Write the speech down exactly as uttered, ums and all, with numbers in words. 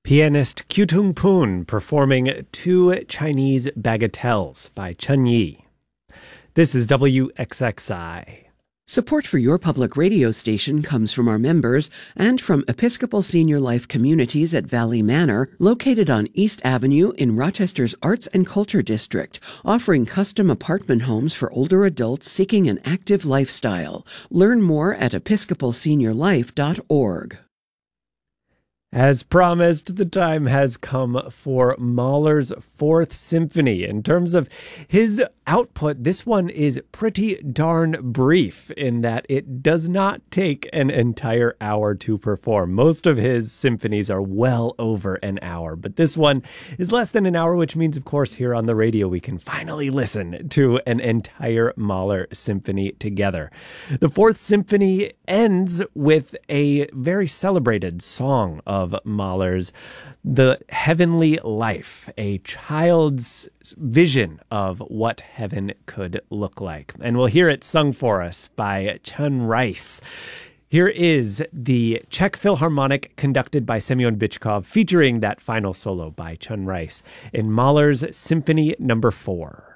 Pianist Kyutung Poon performing Two Chinese Bagatelles by Chun Yi. This is W X X I. Support for your public radio station comes from our members and from Episcopal Senior Life Communities at Valley Manor, located on East Avenue in Rochester's Arts and Culture District, offering custom apartment homes for older adults seeking an active lifestyle. Learn more at episcopal senior life dot org. As promised, the time has come for Mahler's Fourth Symphony. In terms of his output, this one is pretty darn brief in that it does not take an entire hour to perform. Most of his symphonies are well over an hour, but this one is less than an hour, which means, of course, here on the radio, we can finally listen to an entire Mahler symphony together. The Fourth Symphony ends with a very celebrated song of of Mahler's, The Heavenly Life, a child's vision of what heaven could look like. And we'll hear it sung for us by Chun Rice. Here is the Czech Philharmonic conducted by Semyon Bychkov, featuring that final solo by Chun Rice in Mahler's Symphony Number Four.